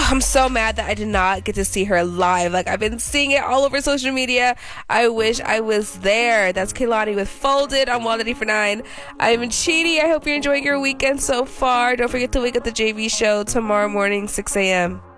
I'm so mad that I did not get to see her live. Like, I've been seeing it all over social media. I wish I was there. That's Kehlani with Folded on Wanda for 9. I'm Chidi. I hope you're enjoying your weekend so far. Don't forget to wake up the JV show tomorrow morning, 6 a.m.